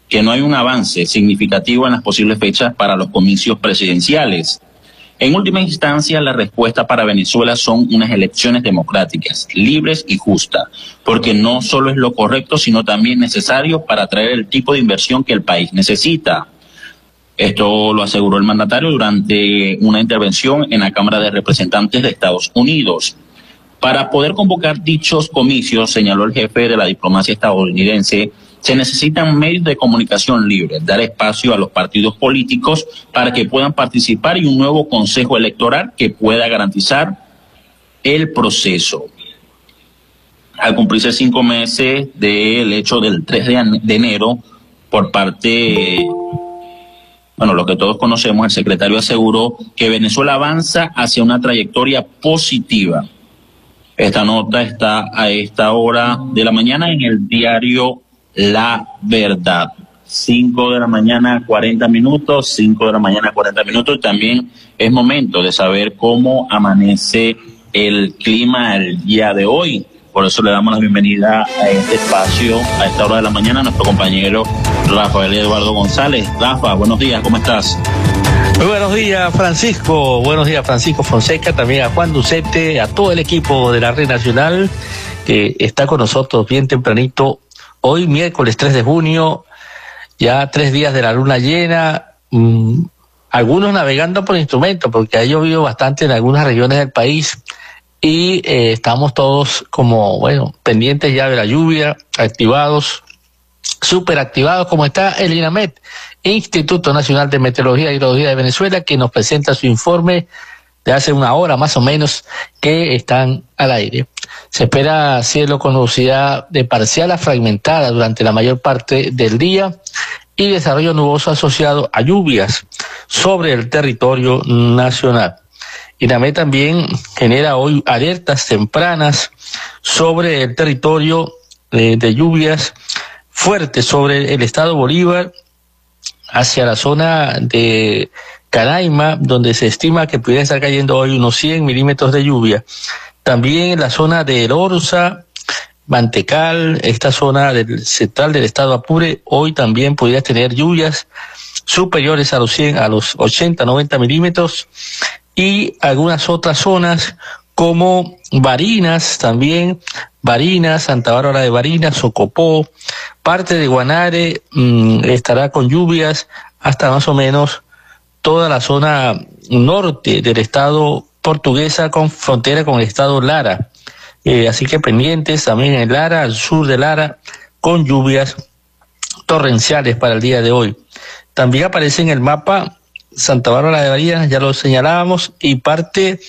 que no hay un avance significativo en las posibles fechas para los comicios presidenciales. En última instancia, la respuesta para Venezuela son unas elecciones democráticas, libres y justas, porque no solo es lo correcto, sino también necesario para atraer el tipo de inversión que el país necesita. Esto lo aseguró el mandatario durante una intervención en la Cámara de Representantes de Estados Unidos. Para poder convocar dichos comicios, señaló el jefe de la diplomacia estadounidense, se necesitan medios de comunicación libres, dar espacio a los partidos políticos para que puedan participar y un nuevo consejo electoral que pueda garantizar el proceso. Al cumplirse 5 meses del hecho del 3 de enero, por parte, lo que todos conocemos, el secretario aseguró que Venezuela avanza hacia una trayectoria positiva. Esta nota está a esta hora de la mañana en el diario La Verdad. 5 de la mañana, 40 minutos, 5 de la mañana, 40 minutos. Y también es momento de saber cómo amanece el clima el día de hoy. Por eso le damos la bienvenida a este espacio, a esta hora de la mañana, a nuestro compañero Rafael Eduardo González. Rafa, buenos días, ¿cómo estás? Muy buenos días, Francisco. Buenos días, Francisco Fonseca, también a Juan Ducete, a todo el equipo de la Red Nacional que está con nosotros bien tempranito. Hoy, miércoles 3 de junio, ya 3 días de la luna llena, algunos navegando por instrumento, porque ha llovido bastante en algunas regiones del país, y estamos todos pendientes ya de la lluvia, activados, súper activados, como está el INAMET, Instituto Nacional de Meteorología y Hidrología de Venezuela, que nos presenta su informe de hace una hora más o menos que están al aire. Se espera cielo con nubosidad de parcial a fragmentada durante la mayor parte del día y desarrollo nuboso asociado a lluvias sobre el territorio nacional. INAMET también genera hoy alertas tempranas sobre el territorio de lluvias fuertes sobre el estado Bolívar hacia la zona de Canaima, donde se estima que pudiera estar cayendo hoy unos 100 milímetros de lluvia. También en la zona de El Orza, Mantecal, esta zona del central del estado Apure, hoy también pudiera tener lluvias superiores a los 80, 90 milímetros, y algunas otras zonas como Barinas, también Barinas, Santa Bárbara de Barinas, Socopó, parte de Guanare estará con lluvias hasta más o menos toda la zona norte del estado Portuguesa con frontera con el estado Lara. Así que pendientes también en Lara, al sur de Lara, con lluvias torrenciales para el día de hoy. También aparece en el mapa Santa Bárbara de Barinas, ya lo señalábamos, y parte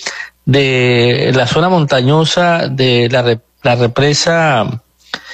de la zona montañosa de la represa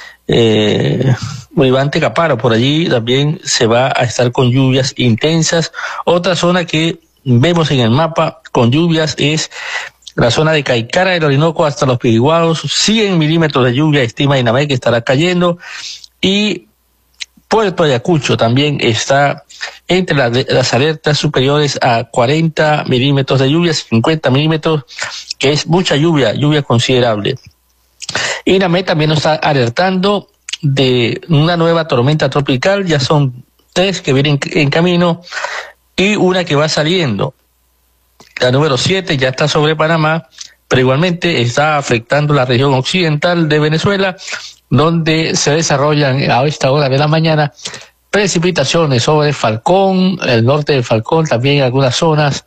Moribante Caparo. Por allí también se va a estar con lluvias intensas. Otra zona que vemos en el mapa con lluvias es la zona de Caicara del Orinoco hasta los Piriguados. 100 milímetros de lluvia estima INAMET que estará cayendo, y Puerto Ayacucho también está entre las alertas superiores a 40 milímetros de lluvia, 50 milímetros, que es mucha lluvia considerable. INAMET también nos está alertando de una nueva tormenta tropical, ya son 3 que vienen en camino y una que va saliendo. La número 7 ya está sobre Panamá, pero igualmente está afectando la región occidental de Venezuela, donde se desarrollan a esta hora de la mañana precipitaciones sobre Falcón, el norte de Falcón, también algunas zonas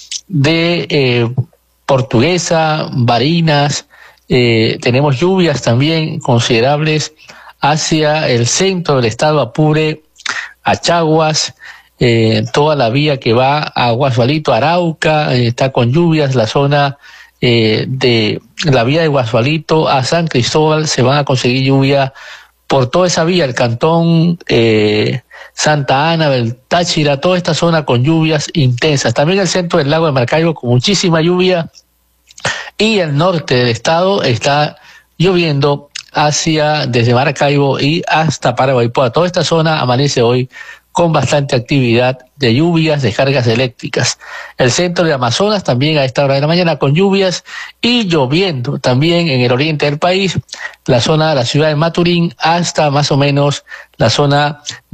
de Portuguesa, Barinas. Tenemos lluvias también considerables hacia el centro del estado Apure, Achaguas, toda la vía que va a Guasualito, Arauca, está con lluvias. La zona de la vía de Guasualito a San Cristóbal se van a conseguir lluvia por toda esa vía, el cantón Santa Ana, el Táchira, toda esta zona con lluvias intensas. También el centro del lago de Maracaibo con muchísima lluvia, y el norte del estado está lloviendo desde Maracaibo y hasta Paraguaypoa. Toda esta zona amanece hoy con bastante actividad de lluvias, de cargas eléctricas. El centro de Amazonas también a esta hora de la mañana con lluvias y lloviendo también en el oriente del país, la zona de la ciudad de Maturín hasta más o menos la zona